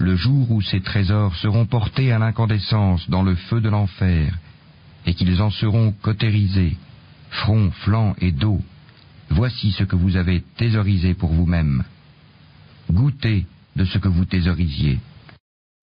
le jour où ces trésors seront portés à l'incandescence dans le feu de l'enfer, et qu'ils en seront cautérisés, front, flanc et dos, voici ce que vous avez thésaurisé pour vous-même. Goûtez de ce que vous thésaurisiez.